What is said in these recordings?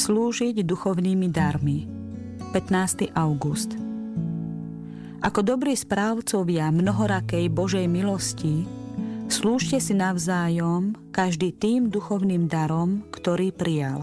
Slúžiť duchovnými darmi. 15. august. Ako dobrí správcovia mnohorakej Božej milosti, slúžte si navzájom každý tým duchovným darom, ktorý prijal.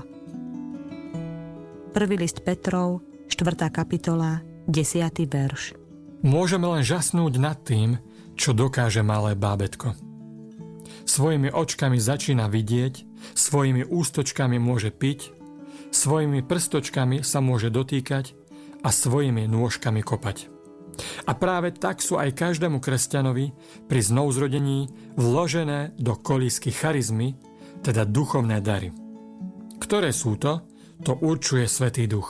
1. list Petrov, 4. kapitola, 10. verš. Môžeme len žasnúť nad tým, čo dokáže malé bábätko. Svojimi očkami začína vidieť, svojimi ústočkami môže piť, svojimi prstočkami sa môže dotýkať a svojimi nôžkami kopať. A práve tak sú aj každému kresťanovi pri znovuzrodení vložené do kolísky charizmy, teda duchovné dary. Ktoré sú to určuje Svätý Duch.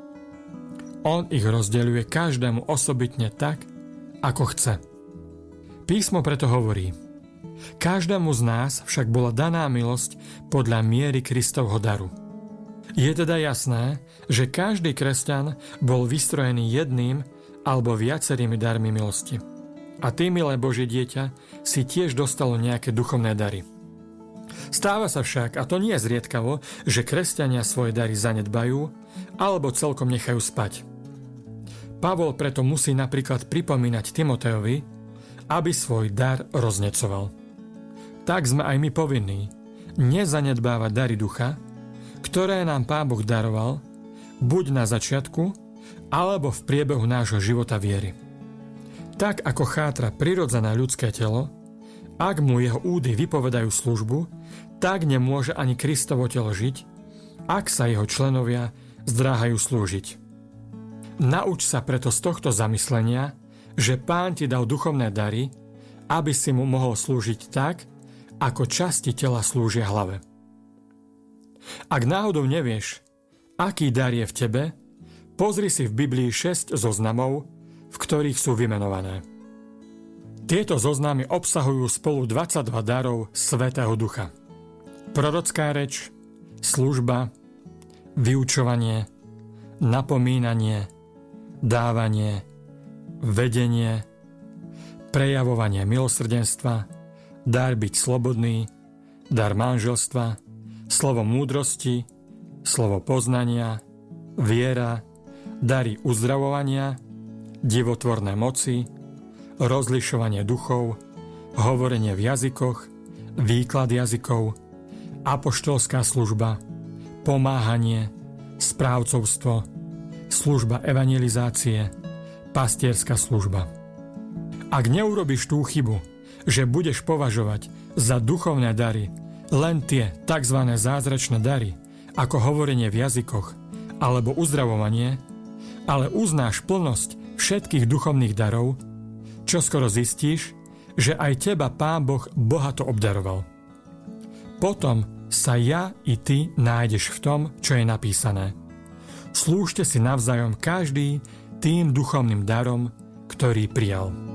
On ich rozdeľuje každému osobitne tak, ako chce. Písmo preto hovorí: každému z nás však bola daná milosť podľa miery Kristovho daru. Je teda jasné, že každý kresťan bol vystrojený jedným alebo viacerými darmi milosti. A ty, milé Božie dieťa, si tiež dostalo nejaké duchovné dary. Stáva sa však, a to nie je zriedkavo, že kresťania svoje dary zanedbajú alebo celkom nechajú spať. Pavol preto musí napríklad pripomínať Timotejovi, aby svoj dar roznecoval. Tak sme aj my povinní nezanedbávať dary ducha, ktoré nám Pán Boh daroval, buď na začiatku, alebo v priebehu nášho života viery. Tak ako chátra prirodzené ľudské telo, ak mu jeho údy vypovedajú službu, tak nemôže ani Kristovo telo žiť, ak sa jeho členovia zdráhajú slúžiť. Nauč sa preto z tohto zamyslenia, že Pán ti dal duchovné dary, aby si mu mohol slúžiť tak, ako časti tela slúžia hlave. Ak náhodou nevieš, aký dar je v tebe, pozri si v Biblii 6 zoznamov, v ktorých sú vymenované. Tieto zoznamy obsahujú spolu 22 darov Svätého Ducha. Prorocká reč, služba, vyučovanie, napomínanie, dávanie, vedenie, prejavovanie milosrdenstva, dar byť slobodný, dar manželstva, slovo múdrosti, slovo poznania, viera, dary uzdravovania, divotvorné moci, rozlišovanie duchov, hovorenie v jazykoch, výklad jazykov, apoštolská služba, pomáhanie, správcovstvo, služba evangelizácie, pastierská služba. Ak neurobíš tú chybu, že budeš považovať za duchovné dary len tie tzv. Zázračné dary, ako hovorenie v jazykoch alebo uzdravovanie, ale uznáš plnosť všetkých duchovných darov, čoskoro zistíš, že aj teba Pán Boh bohato obdaroval. Potom sa ja i ty nájdeš v tom, čo je napísané. Slúžte si navzájom každý tým duchovným darom, ktorý prijal.